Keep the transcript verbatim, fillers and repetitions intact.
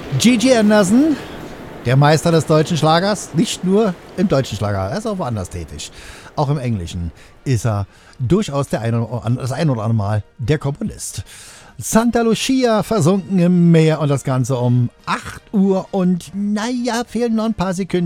Gigi Anderson, der Meister des deutschen Schlagers, nicht nur im deutschen Schlager, er ist auch woanders tätig. Auch im Englischen ist er durchaus der eine, das ein oder andere Mal der Komponist. Santa Lucia versunken im Meer und das Ganze um acht Uhr und naja, fehlen noch ein paar Sekunden.